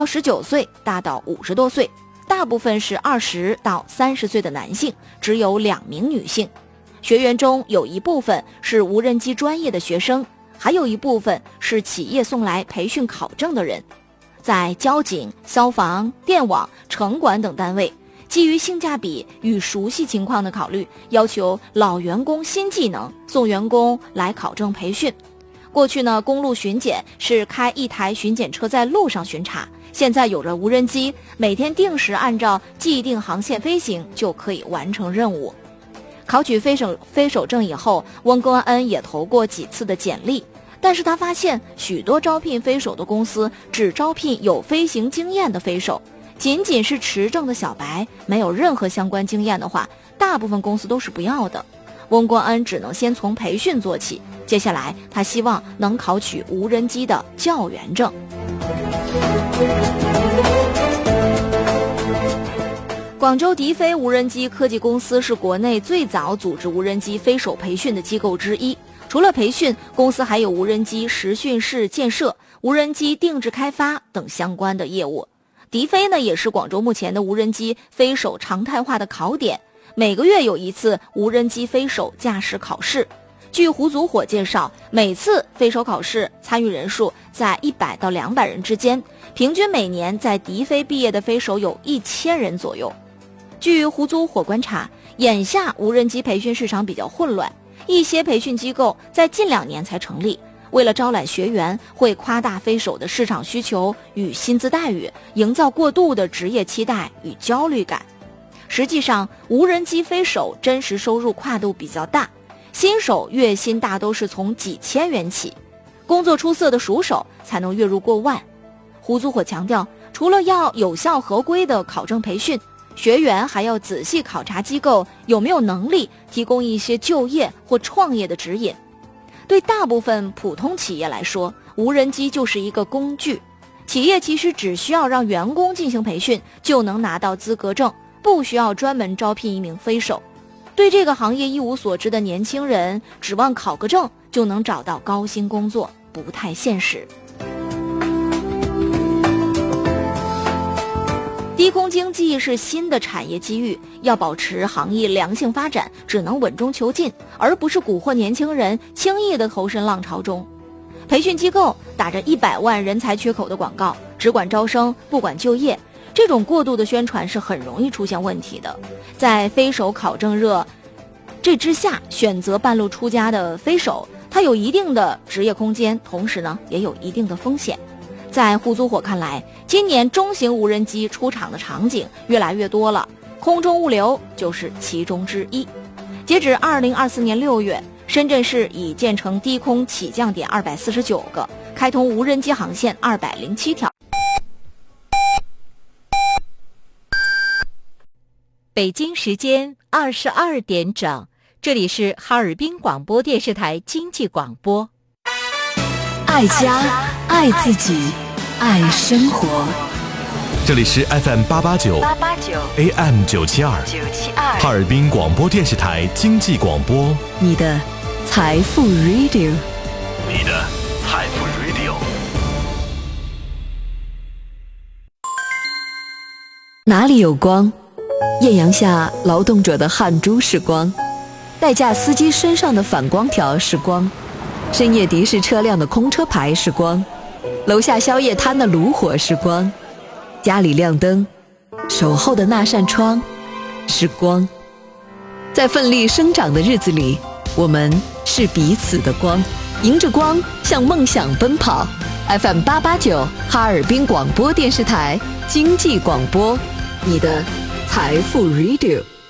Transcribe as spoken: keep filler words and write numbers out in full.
十九岁大到五十多岁，大部分是二十到三十岁的男性，只有两名女性。学员中有一部分是无人机专业的学生，还有一部分是企业送来培训考证的人。在交警、消防、电网、城管等单位，基于性价比与熟悉情况的考虑，要求老员工新技能，送员工来考证培训。过去呢，公路巡检是开一台巡检车在路上巡查，现在有了无人机，每天定时按照既定航线飞行，就可以完成任务。考取飞手飞手证以后，温公恩也投过几次的简历，但是他发现许多招聘飞手的公司只招聘有飞行经验的飞手，仅仅是持证的小白，没有任何相关经验的话，大部分公司都是不要的。温国恩只能先从培训做起，接下来他希望能考取无人机的教员证。广州迪飞无人机科技公司是国内最早组织无人机飞手培训的机构之一。除了培训，公司还有无人机实训室建设、无人机定制开发等相关的业务。迪飞呢，也是广州目前的无人机飞手常态化的考点，每个月有一次无人机飞手驾驶考试。据胡祖火介绍，每次飞手考试参与人数在一百到两百人之间，平均每年在迪飞毕业的飞手有一千人左右。据胡祖火观察，眼下无人机培训市场比较混乱，一些培训机构在近两年才成立，为了招揽学员，会夸大飞手的市场需求与薪资待遇，营造过度的职业期待与焦虑感。实际上，无人机飞手真实收入跨度比较大，新手月薪大都是从几千元起，工作出色的熟手才能月入过万。胡祖火强调，除了要有效合规的考证培训，学员还要仔细考察机构有没有能力提供一些就业或创业的指引。对大部分普通企业来说，无人机就是一个工具，企业其实只需要让员工进行培训，就能拿到资格证，不需要专门招聘一名飞手。对这个行业一无所知的年轻人，指望考个证就能找到高薪工作，不太现实。低空经济是新的产业机遇，要保持行业良性发展，只能稳中求进，而不是蛊惑年轻人轻易的投身浪潮中。培训机构打着一百万人才缺口的广告，只管招生不管就业，这种过度的宣传是很容易出现问题的。在飞手考证热这之下，选择半路出家的飞手，他有一定的职业空间，同时呢也有一定的风险。在胡祖火看来，今年中型无人机出厂的场景越来越多了，空中物流就是其中之一。截止二零二四年六月，深圳市已建成低空起降点二百四十九个，开通无人机航线二百零七条。 北京时间二十二点整，这里是哈尔滨广播电视台经济广播。 爱家，爱自己，爱生活。 这里是 F M 八八九 A M 九七二哈尔滨广播电视台经济广播， 你的财富 Radio， 你的财富 Radio。 哪里有光？艳阳下劳动者的汗珠是光，代驾司机身上的反光条是光，深夜的士车辆的空车牌是光，楼下宵夜摊的炉火是光，家里亮灯，守候的那扇窗是光。在奋力生长的日子里，我们是彼此的光，迎着光向梦想奔跑。 F M 八八九哈尔滨广播电视台经济广播，你的财富 Radio。